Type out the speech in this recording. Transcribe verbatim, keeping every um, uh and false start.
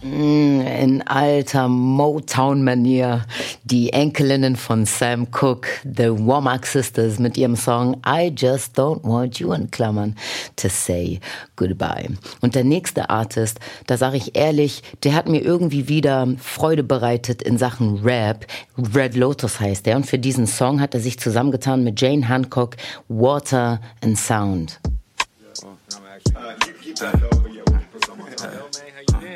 In alter Motown-Manier. Die Enkelinnen von Sam Cooke, The Womack Sisters, mit ihrem Song I Just Don't Want You in Klammern to Say Goodbye. Und der nächste Artist, da sage ich ehrlich, der hat mir irgendwie wieder Freude bereitet in Sachen Rap. Red Lotus heißt der. Und für diesen Song hat er sich zusammengetan mit Jane Hancock, Water and Sound.